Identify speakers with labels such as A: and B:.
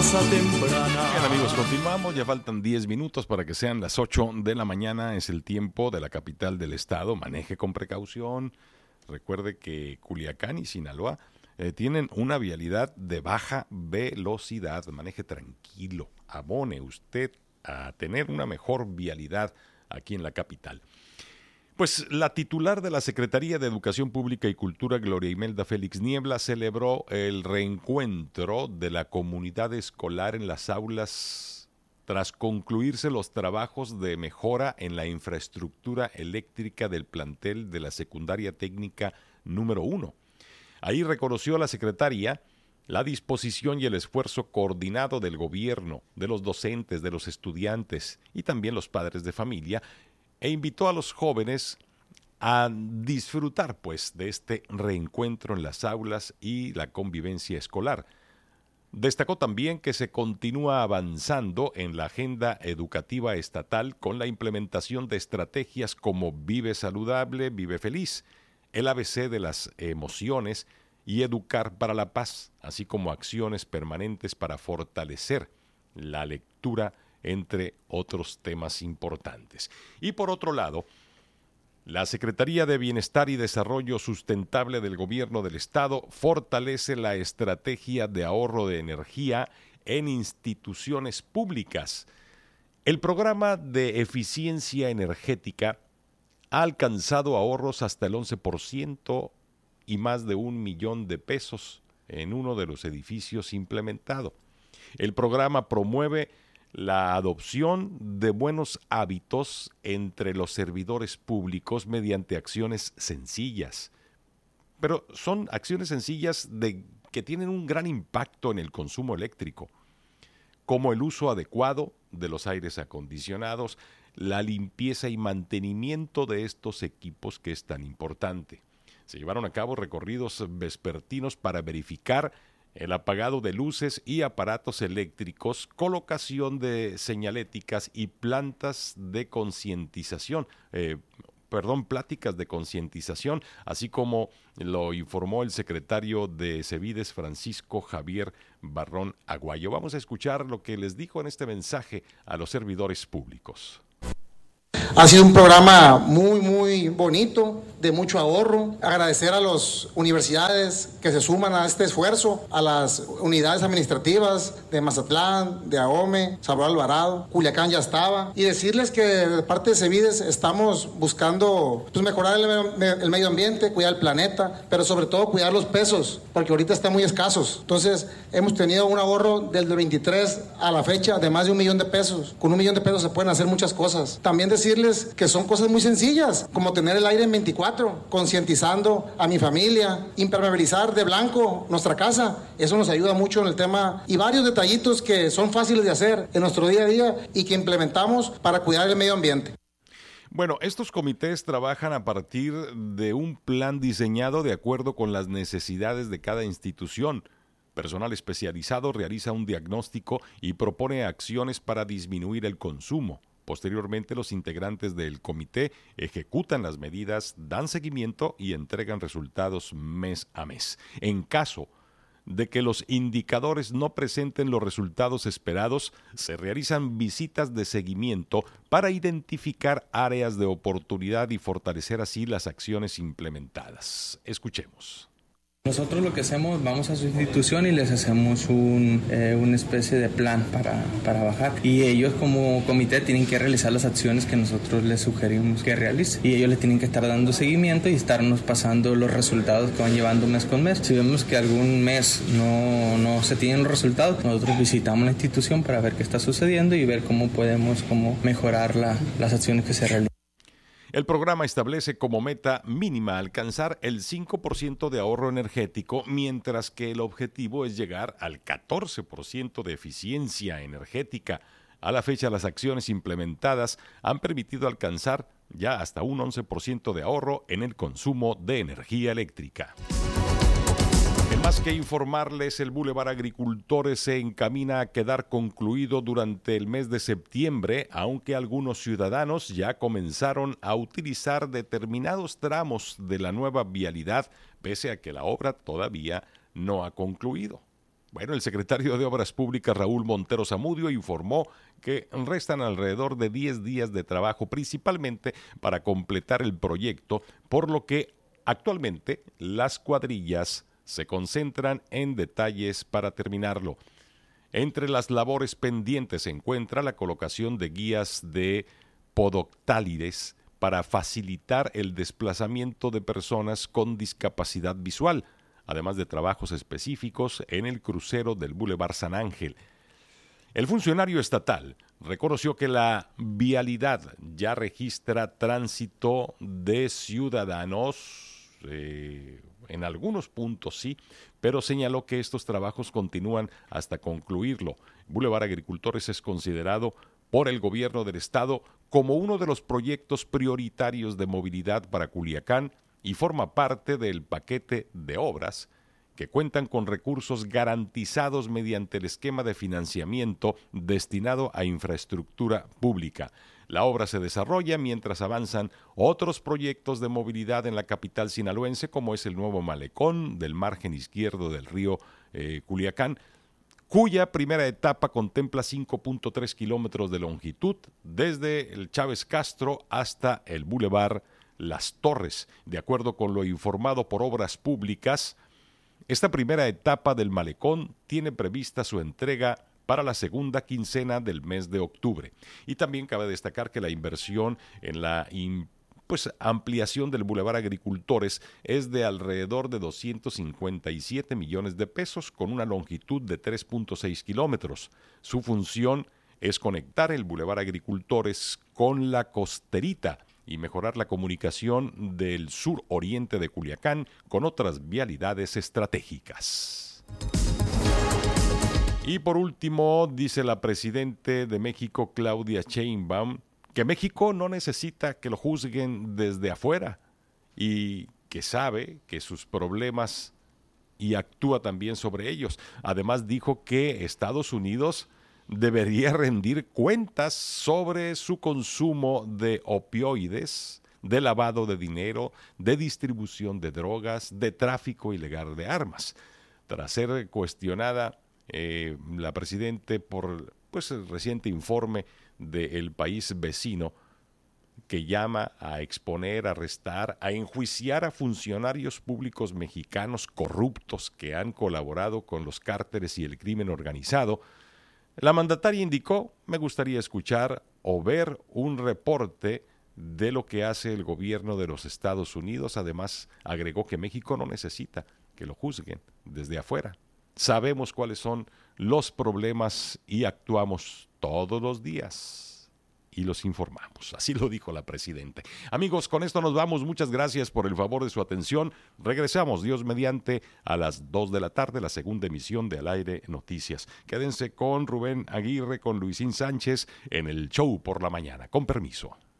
A: cosa temprana.
B: Bien, amigos, continuamos. Ya faltan 10 minutos para que sean las 8 de la mañana. Es el tiempo de la capital del estado. Maneje con precaución. Recuerde que Culiacán y Sinaloa tienen una vialidad de baja velocidad. Maneje tranquilo. Abone usted a tener una mejor vialidad aquí en la capital. Pues la titular de la Secretaría de Educación Pública y Cultura, Gloria Imelda Félix Niebla, celebró el reencuentro de la comunidad escolar en las aulas tras concluirse los trabajos de mejora en la infraestructura eléctrica del plantel de la Secundaria Técnica número 1. Ahí reconoció a la secretaria la disposición y el esfuerzo coordinado del gobierno, de los docentes, de los estudiantes y también los padres de familia, e invitó a los jóvenes a disfrutar pues de este reencuentro en las aulas y la convivencia escolar. Destacó también que se continúa avanzando en la agenda educativa estatal con la implementación de estrategias como Vive Saludable, Vive Feliz, el ABC de las emociones y Educar para la Paz, así como acciones permanentes para fortalecer la lectura, entre otros temas importantes. Y por otro lado, la Secretaría de Bienestar y Desarrollo Sustentable del Gobierno del Estado fortalece la estrategia de ahorro de energía en instituciones públicas. El programa de eficiencia energética ha alcanzado ahorros hasta el 11% y más de 1 millón de pesos en uno de los edificios implementado. El programa promueve la adopción de buenos hábitos entre los servidores públicos mediante acciones sencillas. Pero son acciones sencillas que tienen un gran impacto en el consumo eléctrico, como el uso adecuado de los aires acondicionados, la limpieza y mantenimiento de estos equipos que es tan importante. Se llevaron a cabo recorridos vespertinos para verificar el apagado de luces y aparatos eléctricos, colocación de señaléticas y pláticas de concientización, así como lo informó el secretario de CEBIDES, Francisco Javier Barrón Aguayo. Vamos a escuchar lo que les dijo en este mensaje a los servidores públicos.
C: Ha sido un programa muy, muy bonito, de mucho ahorro. Agradecer a las universidades que se suman a este esfuerzo, a las unidades administrativas de Mazatlán, de Ahome, Salvador Alvarado, Culiacán ya estaba. Y decirles que de parte de CEBIDES estamos buscando mejorar el medio ambiente, cuidar el planeta, pero sobre todo cuidar los pesos, porque ahorita están muy escasos. Entonces, hemos tenido un ahorro desde el 23 a la fecha de más de 1 millón de pesos. Con 1 millón de pesos se pueden hacer muchas cosas. También decirles que son cosas muy sencillas, como tener el aire en 24, concientizando a mi familia, impermeabilizar de blanco nuestra casa. Eso nos ayuda mucho en el tema, y varios detallitos que son fáciles de hacer en nuestro día a día y que implementamos para cuidar el medio ambiente.
B: Bueno, estos comités trabajan a partir de un plan diseñado de acuerdo con las necesidades de cada institución. Personal especializado realiza un diagnóstico y propone acciones para disminuir el consumo. Posteriormente, los integrantes del comité ejecutan las medidas, dan seguimiento y entregan resultados mes a mes. En caso de que los indicadores no presenten los resultados esperados, se realizan visitas de seguimiento para identificar áreas de oportunidad y fortalecer así las acciones implementadas. Escuchemos.
D: Nosotros lo que hacemos, vamos a su institución y les hacemos una especie de plan para bajar, y ellos como comité tienen que realizar las acciones que nosotros les sugerimos que realicen, y ellos le tienen que estar dando seguimiento y estarnos pasando los resultados que van llevando mes con mes. Si vemos que algún mes no se tienen los resultados, nosotros visitamos la institución para ver qué está sucediendo y ver cómo podemos mejorar las acciones que se realizan.
B: El programa establece como meta mínima alcanzar el 5% de ahorro energético, mientras que el objetivo es llegar al 14% de eficiencia energética. A la fecha, las acciones implementadas han permitido alcanzar ya hasta un 11% de ahorro en el consumo de energía eléctrica. Más que informarles, el Boulevard Agricultores se encamina a quedar concluido durante el mes de septiembre, aunque algunos ciudadanos ya comenzaron a utilizar determinados tramos de la nueva vialidad, pese a que la obra todavía no ha concluido. Bueno, el secretario de Obras Públicas, Raúl Montero Zamudio, informó que restan alrededor de 10 días de trabajo, principalmente para completar el proyecto, por lo que actualmente las cuadrillas se concentran en detalles para terminarlo. Entre las labores pendientes se encuentra la colocación de guías de podoctálides para facilitar el desplazamiento de personas con discapacidad visual, además de trabajos específicos en el crucero del Boulevard San Ángel. El funcionario estatal reconoció que la vialidad ya registra tránsito de ciudadanos, en algunos puntos sí, pero señaló que estos trabajos continúan hasta concluirlo. Boulevard Agricultores es considerado por el gobierno del estado como uno de los proyectos prioritarios de movilidad para Culiacán y forma parte del paquete de obras que cuentan con recursos garantizados mediante el esquema de financiamiento destinado a infraestructura pública. La obra se desarrolla mientras avanzan otros proyectos de movilidad en la capital sinaloense, como es el nuevo malecón del margen izquierdo del río Culiacán, cuya primera etapa contempla 5.3 kilómetros de longitud desde el Chávez Castro hasta el Boulevard Las Torres. De acuerdo con lo informado por Obras Públicas, esta primera etapa del malecón tiene prevista su entrega para la segunda quincena del mes de octubre. Y también cabe destacar que la inversión en la ampliación del Boulevard Agricultores es de alrededor de 257 millones de pesos con una longitud de 3.6 kilómetros. Su función es conectar el Boulevard Agricultores con la Costerita y mejorar la comunicación del sur-oriente de Culiacán con otras vialidades estratégicas. Y por último, dice la presidenta de México, Claudia Sheinbaum, que México no necesita que lo juzguen desde afuera y que sabe que sus problemas y actúa también sobre ellos. Además dijo que Estados Unidos debería rendir cuentas sobre su consumo de opioides, de lavado de dinero, de distribución de drogas, de tráfico ilegal de armas. Tras ser cuestionada la presidenta por el reciente informe del país vecino que llama a exponer, arrestar, a enjuiciar a funcionarios públicos mexicanos corruptos que han colaborado con los cárteles y el crimen organizado, la mandataria indicó: me gustaría escuchar o ver un reporte de lo que hace el gobierno de los Estados Unidos. Además, agregó que México no necesita que lo juzguen desde afuera. Sabemos cuáles son los problemas y actuamos todos los días y los informamos. Así lo dijo la presidenta. Amigos, con esto nos vamos. Muchas gracias por el favor de su atención. Regresamos, Dios mediante, a las 2 de la tarde, la segunda emisión de Al Aire Noticias. Quédense con Rubén Aguirre, con Luisín Sánchez en el show por la mañana. Con permiso.